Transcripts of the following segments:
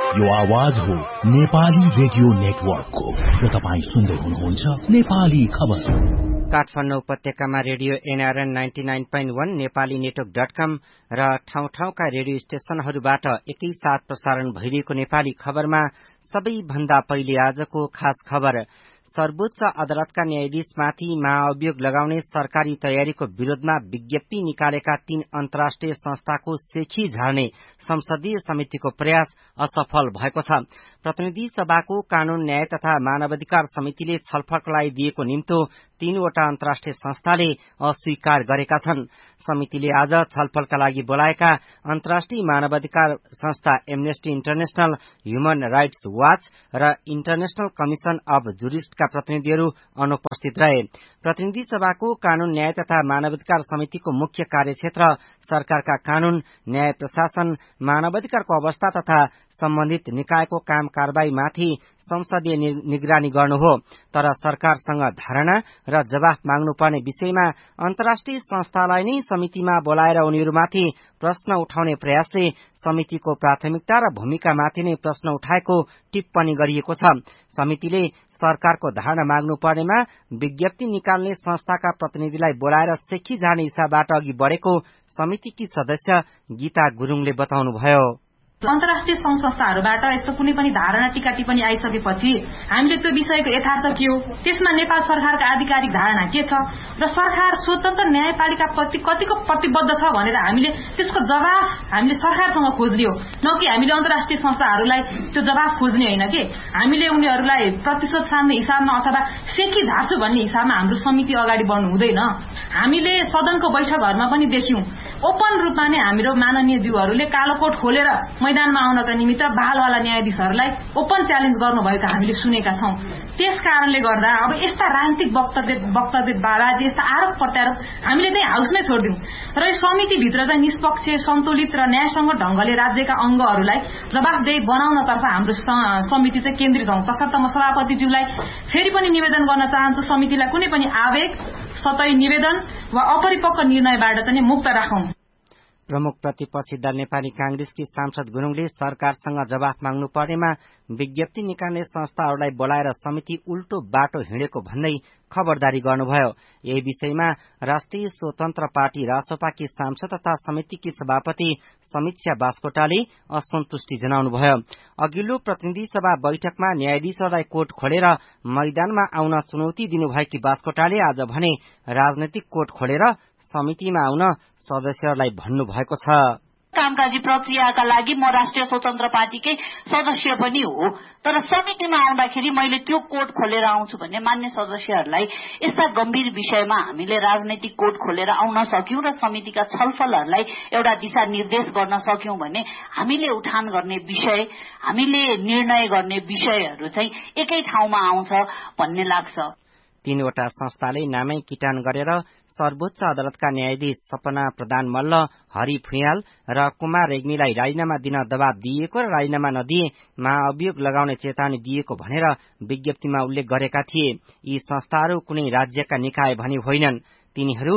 यो आवाज हो नेपाली रेडियो नेटवर्कको र तपाईं सुन्दै हुनुहुन्छ नेपाली खबर। काठमाडौँ उपत्यकामा रेडियो एनआरएन 99.1 नेपाली नेटवर्क.com र ठाउँ ठाउँका रेडियो स्टेशनहरूबाट एकैसाथ प्रसारण भइरहेको नेपाली खबरमा सबैभन्दा पहिले आजको खास खबर। सर्वोच्च अदालतका न्यायाधीशमाथि महाअभियोग लगाउने सरकारी तयारीको विरोधमा विज्ञप्ति निकालेका 3 अन्तर्राष्ट्रिय संस्थाको सेखी झार्ने संसदीय समितिको प्रयास असफल भएको छ। प्रतिनिधि सभाको कानून न्याय तथा मानवाधिकार समितिले छलफलका लागि दिएको निम्तो 3वटा अन्तर्राष्ट्रिय संस्थाले अस्वीकार गरेका छन्। समितिले आज छलफलका लागि बोलाएका अन्तर्राष्ट्रिय मानवाधिकार संस्था amnesty international, human rights watch र इन्टरनेशनल कमिशन अफ जुरिस्टका प्रतिनिधिहरू अनुपस्थित रहे। प्रतिनिधि सभाको कानून न्याय तथा मानवाधिकार समितिको मुख्य कार्यक्षेत्र सरकारका कानून, न्याय प्रशासन, मानवाधिकारको अवस्था तथा सम्बन्धित निकायको काम कारबाहीमाथि संसदीय निगरानी गर्नु हो। तर सरकारसँग धारणा र जवाफ माग्नुपर्ने विषयमा अन्तर्राष्ट्रिय संस्थालाई नै समितिमा बोलाएर उनीहरूमाथि प्रश्न उठाउने प्रयासले समितिको प्राथमिकता र भूमिकामाथि नै प्रश्न उठाएको टिप्पणी गरिएको छ। समितिले सरकारको धारणा माग्नु पर्नेमा विज्ञप्ति निकाल्ने संस्थाका प्रतिनिधिलाई बोलाएर सेखी जाने हिसाबबाट अघि बढेको समितिकी सदस्य गीता गुरुङले बताउनुभयो। अन्तर्राष्ट्रिय संघ संस्थाहरूबाट यस्तो कुनै पनि धारणा टीका टिप्पणी आइसकेपछि हामीले त्यो विषयको यथार्थ के हो, त्यसमा नेपाल सरकारका आधिकारिक धारणा के छ र सरकार स्वतन्त्र न्यायपालिका प्रति कतिको प्रतिबद्ध छ भनेर हामीले त्यसको जवाफ हामीले सरकारसँग खोज्ने हो, न कि हामीले अन्तर्राष्ट्रिय संस्थाहरूलाई त्यो जवाफ खोज्ने होइन कि हामीले उनीहरूलाई प्रतिशोध सान्ने हिसाबमा अथवा सेखी झार्छु भन्ने हिसाबमा हाम्रो समिति अगाडि बढ्नु हुँदैन। हामीले सदनको बैठकहरूमा पनि देख्यौं, ओपन रूपमा नै हाम्रो माननीय ज्यूहरूले कालो कोट खोलेर मैदानमा आउनका निमित्त बहालवाला न्यायाधीशहरूलाई ओपन च्यालेन्ज गर्नुभएको हामीले सुनेका छौं। त्यस कारणले गर्दा अब यस्ता राजनीतिक वक्तव्यबाज यस्ता आरोप प्रत्यारोप हामीले चाहिँ हाउसमै छोड्दियौं र यो समितिभित्र चाहिँ निष्पक्ष, सन्तुलित र न्यायसङ्गत ढंगले राज्यका अंगहरूलाई जवाफदेही बनाउनतर्फ हाम्रो समिति चाहिँ केन्द्रित हौं। तसर्थ म सभापतिज्यूलाई फेरि पनि निवेदन गर्न चाहन्छु, समितिलाई कुनै पनि आवेग, सतही निवेदन वा अपरिपक्व निर्णयबाट चाहिँ मुक्त राखौं। प्रमुख प्रतिपक्षी दल नेपाली कांग्रेसकी सांसद गुरुङले सरकारसँग जवाफ माग्नु पर्नेमा विज्ञप्ति निकाल्ने संस्थाहरूलाई बोलाएर समिति उल्टो बाटो हिँडेको भन्दै खबरदारी गर्नुभयो। यही विषयमा राष्ट्रिय स्वतन्त्र पार्टी रासोपाकी सांसद तथा समितिकी सभापति समीक्षा बास्कोटाले असन्तुष्टि जनाउनुभयो। अघिल्लो प्रतिनिधि सभा बैठकमा न्यायाधीशहरूलाई कोर्ट खोलेर मैदानमा आउन चुनौती दिनुभएकी बास्कोटाले आज भने राजनैतिक कोर्ट खोलेर समितिमा आउन सदस्यहरूलाई भन्नु भएको छ। कामकाजी प्रक्रियाका लागि म राष्ट्रिय स्वतन्त्र पार्टीकै सदस्य पनि हो, तर समितिमा आउँदाखेरि मैले त्यो कोर्ट खोलेर आउँछु भन्ने मान्य सदस्यहरूलाई यस्ता गम्भीर विषयमा हामीले राजनैतिक कोर्ट खोलेर आउन सक्यौं र समितिका छलफलहरूलाई एउटा दिशा निर्देश गर्न सक्यौं भने हामीले उठान गर्ने विषय, हामीले निर्णय गर्ने विषयहरू चाहिँ एकै ठाउँमा आउँछ भन्ने लाग्छ। 3वटा संस्थाले नामै किटान गरेर सर्वोच्च अदालतका न्यायाधीश सपना प्रधान मल्ल, हरि फुयाल र कुमार रेग्मीलाई राजीनामा दिन दबाव दिएको र राजीनामा नदिए महाअभियोग लगाउने चेतावनी दिएको भनेर विज्ञप्तिमा उल्लेख गरेका थिए। यी संस्थाहरू कुनै राज्यका निकाय भने होइनन्, तिनीहरू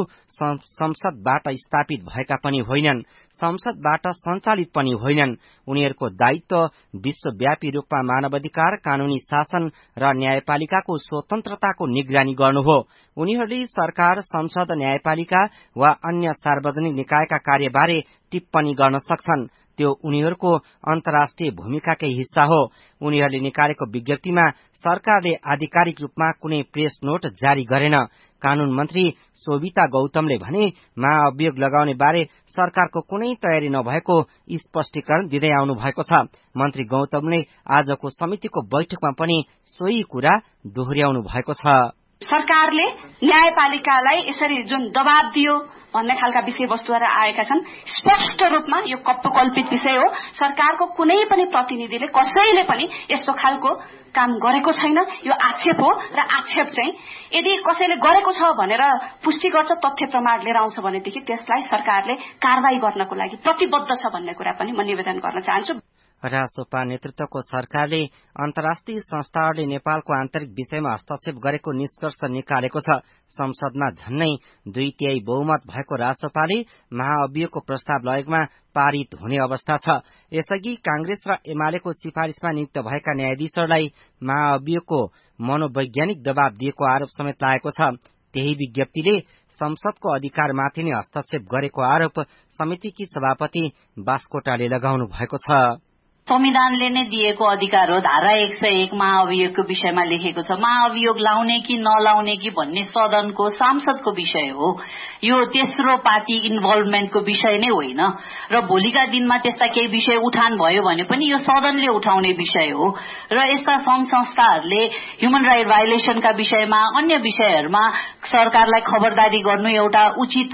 संसदबाट स्थापित भएका पनि होइनन्, संसदबाट सञ्चालित पनि होइनन्। उनीहरूको दायित्व विश्वव्यापी रूपमा मानवाधिकार, कानूनी शासन र न्यायपालिकाको स्वतन्त्रताको निगरानी गर्नु हो। उनीहरूले सरकार, संसद, न्यायपालिका वा अन्य सार्वजनिक निकायका कार्यबारे टिप्पणी गर्न सक्छन्। त्यो उनीहरूको अन्तर्राष्ट्रिय भूमिकाकै हिस्सा हो। उनीहरूले निकालेको विज्ञप्तिमा सरकारले आधिकारिक रूपमा कुनै प्रेस नोट जारी गरेन। कानून मन्त्री शोभिता गौतमले भने महाअभियोग लगाउने बारे सरकारको कुनै तयारी नभएको स्पष्टीकरण दिँदै आउनु भएको छ। मन्त्री गौतमले आजको समितिको बैठकमा पनि सोही कुरा दोहोर्याउनु भएको छ। सरकारले न्यायपालिकालाई यसरी जुन दबाब दियो भन्ने खालका विषयवस्तुहरू आएका छन्, स्पष्ट रूपमा यो कल्पित विषय हो। सरकारको कुनै पनि प्रतिनिधिले कसैले पनि यस्तो खालको काम गरेको छैन, यो आक्षेप हो र आक्षेप चाहिँ यदि कसैले गरेको छ भनेर पुष्टि गर्छ, तथ्य प्रमाण लिएर आउँछ भनेदेखि त्यसलाई सरकारले कारबाही गर्नको लागि प्रतिबद्ध छ भन्ने कुरा पनि म निवेदन गर्न चाहन्छु। रासोपा नेतृत्वको सरकारले अन्तर्राष्ट्रिय संस्थाहरूले नेपालको आन्तरिक विषयमा हस्तक्षेप गरेको निष्कर्ष निकालेको छ। संसदमा झन्नै 2/3 बहुमत भएको रासोपाले महाअभियोगको प्रस्ताव लगेकोमा पारित हुने अवस्था छ। यसअघि कांग्रेस र एमालेको सिफारिशमा नियुक्त भएका न्यायाधीशहरूलाई महाअभियोगको मनोवैज्ञानिक दबाव दिएको आरोप समेत लागेको छ। त्यही विज्ञप्तिले संसदको अधिकारमाथि नै हस्तक्षेप गरेको आरोप समितिकी सभापति बास्कोटाले लगाउनु भएको छ। संविधानले नै दिएको अधिकार हो। धारा 101 महाअभियोगको विषयमा लेखेको छ। महाअभियोग लाउने कि नलाउने कि भन्ने सदनको सांसदको विषय हो। यो तेस्रो पार्टी इन्भल्भमेन्टको विषय नै होइन र भोलिका दिनमा त्यस्ता केही विषय उठान भयो भने पनि यो सदनले उठाउने विषय हो र यस्ता संघ संस्थाहरूले ह्युमन राइट भायोलेसनका विषयमा अन्य विषयहरूमा सरकारलाई खबरदारी गर्नु एउटा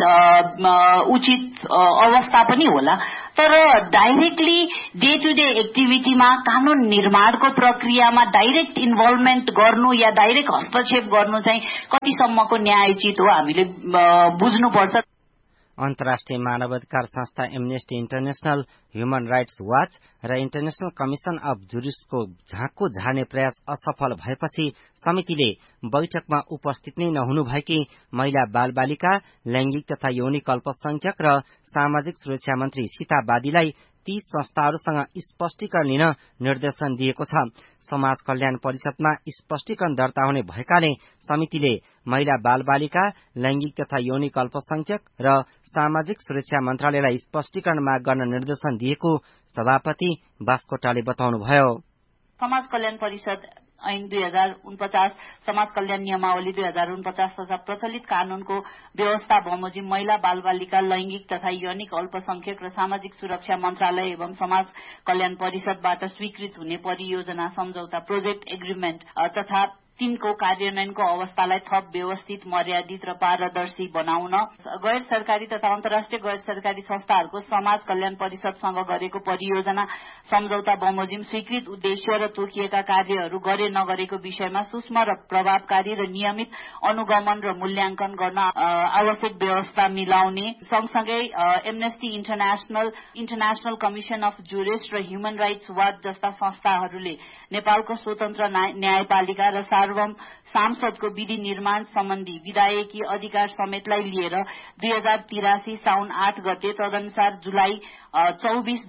उचित अवस्था पनि होला। तर डाइरेक्टली डे टु डे एक्टिभिटीमा कानून निर्माणको प्रक्रियामा डाइरेक्ट इन्भल्भमेन्ट गर्नु या डाइरेक्ट हस्तक्षेप गर्नु चाहिँ कतिसम्मको न्यायोचित हो हामीले बुझ्नुपर्छ। अन्तर्राष्ट्रिय मानवाधिकार संस्था amnesty international, human rights watch र इन्टरनेशनल कमिशन अफ जुरिस्टको झाँको झार्ने प्रयास असफल भएपछि समितिले बैठकमा उपस्थित नै नहुनु भएकी महिला बालबालिका, लैंगिक तथा यौनिक अल्पसंख्यक र सामाजिक सुरक्षा मन्त्री सीता बादीलाई ती संस्थाहरूसँग स्पष्टीकरण लिन निर्देशन दिएको छ। समाज कल्याण परिषदमा स्पष्टीकरण दर्ता हुने भएकाले समितिले महिला बालबालिका, लैंगिक तथा यौनिक अल्पसंख्यक र सामाजिक सुरक्षा मन्त्रालयलाई स्पष्टीकरण माग गर्न निर्देशन दिएको सभापति बास्कोटाले बताउनुभयो। समाज कल्याण परिषद ऐन 2049, समाज कल्याण नियमावली 2049 तथा प्रचलित कानूनको व्यवस्था बमोजिम महिला बालबालिका, लैंगिक तथा यौनिक अल्पसंख्यक र सामाजिक सुरक्षा मन्त्रालय एवं समाज कल्याण परिषदबाट स्वीकृत हुने परियोजना सम्झौता प्रोजेक्ट एग्रिमेन्ट तथा तिनको कार्यान्वयनको अवस्थालाई थप व्यवस्थित, मर्यादित र पारदर्शी बनाउन गैर सरकारी तथा अन्तर्राष्ट्रिय गैर सरकारी संस्थाहरूको समाज कल्याण परिषदसँग गरेको परियोजना सम्झौता बमोजिम स्वीकृत उद्देश्य र तोकिएका कार्यहरू गरे नगरेको विषयमा सूक्ष्म र प्रभावकारी र नियमित अनुगमन र मूल्याङ्कन गर्न आवश्यक व्यवस्था मिलाउने, सँगसँगै amnesty international commission of jurist र ह्युमन राइट्स वाच जस्ता संस्थाहरूले नेपालको स्वतन्त्र न्यायपालिका र सार्वभौम सांसदको विधि निर्माण सम्बन्धी विधायकी अधिकार समेतलाई लिएर 2083 साउन 8 गते तदनुसार जुलाई 24,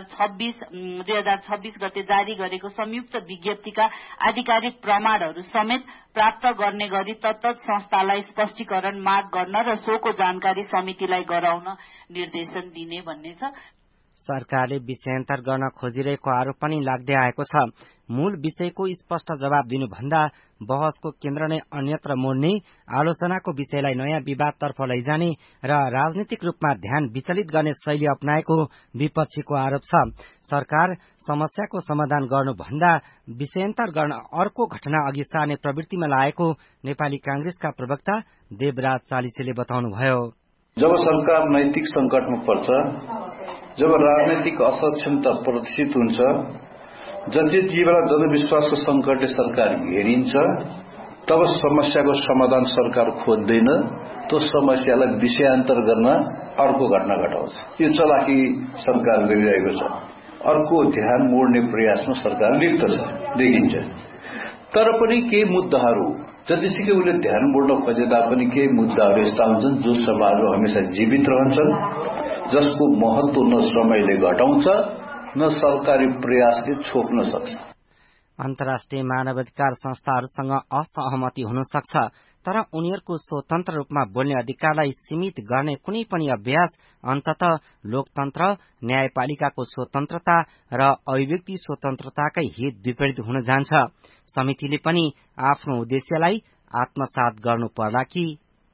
2026 गते जारी गरेको संयुक्त विज्ञप्तिका आधिकारिक प्रमाणहरू समेत प्राप्त गर्ने गरी तत्त संस्थालाई स्पष्टीकरण माग गर्न र सोको जानकारी समितिलाई गराउन निर्देशन दिने भन्ने छ। सरकारले विषयान्तर गर्न खोजिरहेको आरोप पनि लाग्दै आएको छ। मूल विषयको स्पष्ट जवाब दिनुभन्दा बहसको केन्द्र नै अन्यत्र मोड्ने, आलोचनाको विषयलाई नयाँ विवादतर्फ लैजाने र राजनीतिक रूपमा ध्यान विचलित गर्ने शैली अपनाएको विपक्षीको आरोप छ। सरकार समस्याको समाधान गर्नुभन्दा विषयान्तर गर्न अर्को घटना अघि सार्ने प्रवृत्तिमा लागेको नेपाली कांग्रेसका प्रवक्ता देवराज चालिसेले बताउनुभयो। जब सरकार नैतिक संकटमा पर्छ, जब राजनैतिक असक्षमता प्रदर्शित हुन्छ, जति बेला जनविश्वासको संकटले सरकार घेरिन्छ, तब समस्याको समाधान सरकार खोज्दैन, त्यो समस्यालाई विषयान्तर गर्न अर्को घटना घटाउँछ। यो चलाखी सरकार गरिरहेको छ। अर्को ध्यान मोड्ने प्रयासमा सरकार लिप्त छ देखिन्छ। तर पनि केही मुद्दाहरू जतिसुकै उसले ध्यान मोड्न खोजे तापनि केही मुद्दाहरू यस्ता हुन्छन् जो समाजमा हमेशा जीवित रहन्छन्, जसको महत्व न समयले घटाउँछ न सरकारी प्रयासले छोप्न सक्छ। अन्तर्राष्ट्रिय मानवाधिकार संस्थाहरूसँग असहमति हुन सक्छ, तर उनीहरूको स्वतन्त्र रूपमा बोल्ने अधिकारलाई सीमित गर्ने कुनै पनि अभ्यास अन्ततः लोकतन्त्र, न्यायपालिकाको स्वतन्त्रता र अभिव्यक्ति स्वतन्त्रताकै हित विपरीत हुन जान्छ। समितिले पनि आफ्नो उद्देश्यलाई आत्मसात गर्नु पर्ला कि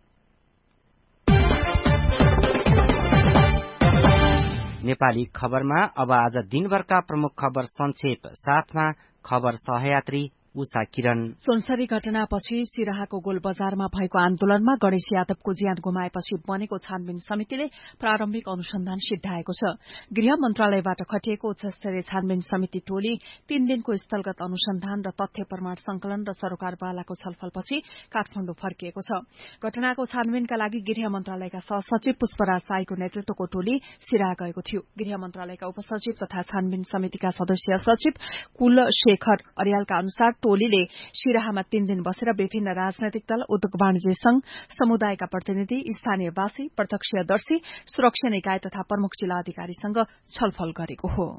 नेपाली खबरमा अब आज दिनभरका प्रमुख खबर संक्षेप साथमा खबर सहयात्री उषा किरण। सुनसरी घटनापछि सिराहाको गोल बजारमा भएको आन्दोलनमा गणेश यादवको ज्यान गुमाएपछि बनेको छानबिन समितिले प्रारम्भिक अनुसन्धान सिद्ध्याएको छ। गृह मन्त्रालयबाट खटिएको उच्चस्तरीय छानबिन समिति टोली 3 दिनको स्थलगत अनुसन्धान र तथ्य प्रमाण संकलन र सरोकारवालाको छलफलपछि काठमाडौँ फर्किएको छ। घटनाको छानबिनका लागि गृह मन्त्रालयका सहसचिव पुष्पराज साईको नेतृत्वको टोली सिराहा गएको थियो। गृह मन्त्रालयका उपसचिव तथा छानबिन समितिका सदस्य सचिव कुलशेखर अर्यालका अनुसार टोलीले सिराहामा 3 दिन बसेर विभिन्न राजनैतिक दल, उद्योग वाणिज्य संघ, समुदायका प्रतिनिधि, स्थानीयवासी, प्रत्यक्षदर्शी, सुरक्षा निकाय तथा प्रमुख जिल्ला अधिकारीसँग छलफल गरेको हो।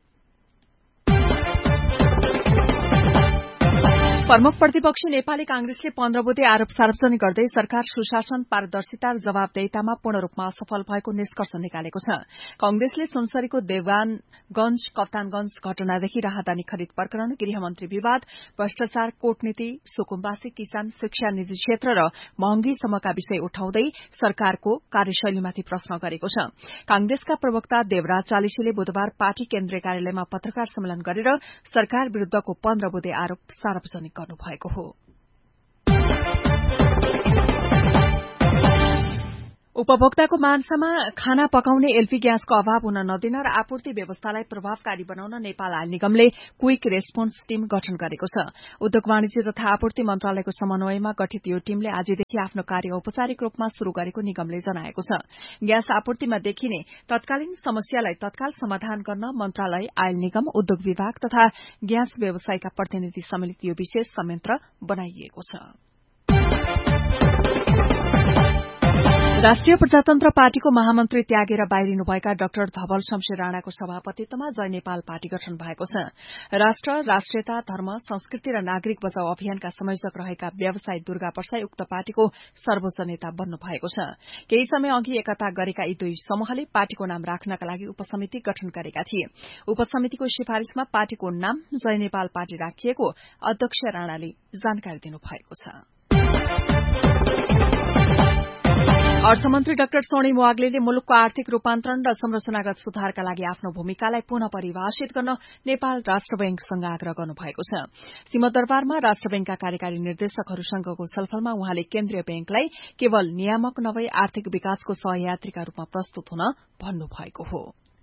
प्रमुख प्रतिपक्षी नेपाली कांग्रेसले 15 बुँदे आरोप सार्वजनिक गर्दै सरकार सुशासन, पारदर्शिता र जवाबदेहितामा पूर्ण रूपमा असफल भएको निष्कर्ष निकालेको छ। कांग्रेसले सुनसरीको देवानगंज, कप्तानगंज घटनादेखि राहदानी खरिद प्रकरण, गृहमन्त्री विवाद, भ्रष्टाचार, कूटनीति, सुकुम्बासी, किसान, शिक्षा, निजी क्षेत्र र महँगीसम्मका विषय उठाउँदै सरकारको कार्यशैलीमाथि प्रश्न गरेको छ। कांग्रेसका प्रवक्ता देवराज चालिसीले बुधबार पार्टी केन्द्रीय कार्यालयमा पत्रकार सम्मेलन गरेर सरकार विरूद्धको 15 बुँदे आरोप सार्वजनिक गर्नुभएको हो। उपभोक्ताको मान्छामा खाना पकाउने एलपी ग्यासको अभाव हुन नदिन र आपूर्ति व्यवस्थालाई प्रभावकारी बनाउन नेपाल आयल निगमले क्विक रेस्पोन्स टीम गठन गरेको छ। उद्योग वाणिज्य तथा आपूर्ति मन्त्रालयको समन्वयमा गठित यो टीमले आजदेखि आफ्नो कार्य औपचारिक रूपमा शुरू गरेको निगमले जनाएको छ। ग्यास आपूर्तिमा देखिने तत्कालीन समस्यालाई तत्काल समाधान गर्न मन्त्रालय, आयल निगम, उद्योग विभाग तथा ग्यास व्यवसायका प्रतिनिधि सम्मिलित यो विशेष संयन्त्र बनाइएको छ। राष्ट्रिय प्रजातन्त्र पार्टीको महामन्त्री त्यागेर बाहिरिनुभएका डाक्टर धवल शमशेर राणाको सभापतित्वमा जय नेपाल पार्टी गठन भएको छ। राष्ट्र, राष्ट्रियता, धर्म, संस्कृति र नागरिक बचाउ अभियानका संयोजक रहेका व्यवसायी दुर्गा प्रसाई उक्त पार्टीको सर्वोच्च नेता बन्नु भएको छ। केही समय अघि एकता गरेका यी दुई समूहले पार्टीको नाम राख्नका लागि उपसमिति गठन गरेका थिए। उपसमितिको सिफारिशमा पार्टीको नाम जय नेपाल पार्टी राखिएको अध्यक्ष राणाले जानकारी दिनुभएको छ। अर्थमन्त्री डाक्टर सोनी मोवाग्लेले मुलुकको आर्थिक रूपान्तरण र संरचनागत सुधारका लागि आफ्नो भूमिकालाई पुनः परिभाषित गर्न नेपाल राष्ट्र बैंकसँग आग्रह गर्नुभएको छ। सिंहदरबारमा राष्ट्र बैंकका कार्यकारी निर्देशकहरूसँगको छलफलमा उहाँले केन्द्रीय बैंकलाई केवल नियामक नभई आर्थिक विकासको सहयात्रीका रूपमा प्रस्तुत हुन भन्नुभएको हो।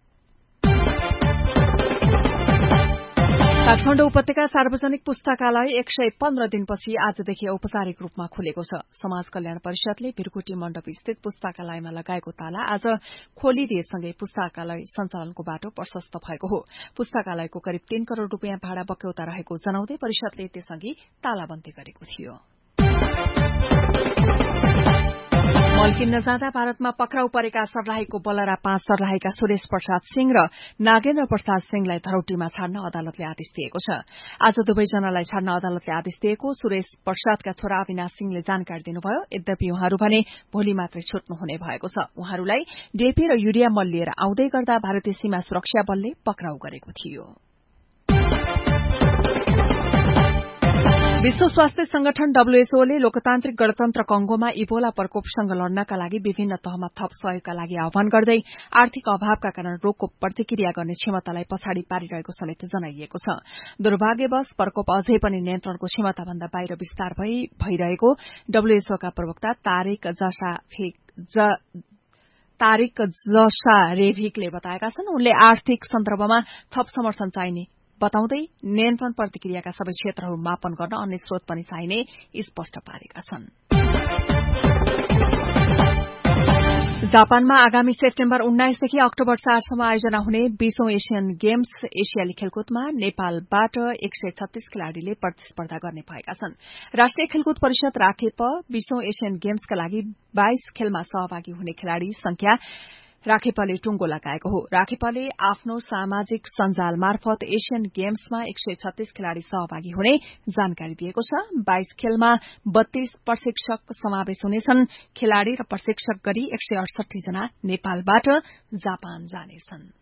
काठमाडौँ उपत्यका सार्वजनिक पुस्तकालय 115 दिनपछि आजदेखि औपचारिक रूपमा खुलेको छ। समाज कल्याण परिषदले भिरकुटी मण्डप स्थित पुस्तकालयमा लगाएको ताला आज खोलिदिएसँगै पुस्तकालय सञ्चालनको बाटो प्रशस्त भएको हो। पुस्तकालयको करिब 3 करोड़ रूपियाँ भाडा बक्यौता रहेको जनाउँदै परिषदले त्यसअघि तालाबन्दी गरेको थियो। मल किन्न जाँदा भारतमा पक्राउ परेका सर्लाहीको बलरा 5 सर्लाहीका सुरेश प्रसाद सिंह र नागेन्द्र प्रसाद सिंहलाई धरौटीमा छाड्न अदालतले आदेश दिएको छ। आज दुवैजनालाई छाड्न अदालतले आदेश दिएको सुरेश प्रसादका छोरा अविनाश सिंहले जानकारी दिनुभयो। यद्यपि उहाँहरू भने भोलि मात्रै छुट्नु हुने भएको छ। उहाँहरूलाई डीएपी र युरिया मल लिएर आउँदै गर्दा भारतीय सीमा सुरक्षा बलले पक्राउ गरेको थियो। विश्व स्वास्थ्य संगठन डब्ल्यूएचओले लोकतान्त्रिक गणतन्त्र कंगोमा इबोला प्रकोपसँग लड्नका लागि विभिन्न तहमा थप सहयोगका लागि आह्वान गर्दै आर्थिक अभावका कारण रोगको प्रतिक्रिया गर्ने क्षमतालाई पछाडि पारिरहेको समेत जनाइएको छ। दुर्भाग्यवश प्रकोप अझै पनि नियन्त्रणको क्षमताभन्दा बाहिर विस्तार भइरहेको डब्ल्यूएचओका प्रवक्ता तारिक जसारेभिकले बताएका छन्। उनले आर्थिक सन्दर्भमा थप समर्थन चाहिने बताउँदै नियन्त्रण प्रतिक्रियाका सबै क्षेत्रहरू मापन गर्न अन्य स्रोत पनि चाहिने स्पष्ट पारेका छन्। जापानमा आगामी सेप्टेम्बर 19 देखि अक्टोबर 4सम्म आयोजना हुने 20औं एशियन गेम्स एसियाली खेलकुदमा नेपालबाट 136 खेलाड़ीले प्रतिस्पर्धा गर्ने भएका छन्। राष्ट्रिय खेलकुद परिषद राखेप 20औं एशियन गेम्सका लागि 22 खेलमा सहभागी हुने खेलाड़ी संख्या राखेपाले टुंगो लगाएको हो। राखेपाले आफ्नो सामाजिक सञ्जाल मार्फत एशियन गेम्समा 136 खेलाड़ी सहभागी हुने जानकारी दिएको छ। 22 खेलमा 32 प्रशिक्षक समावेश हुनेछन्। खेलाड़ी र प्रशिक्षक गरी 168 जना नेपालबाट जापान जानेछन्।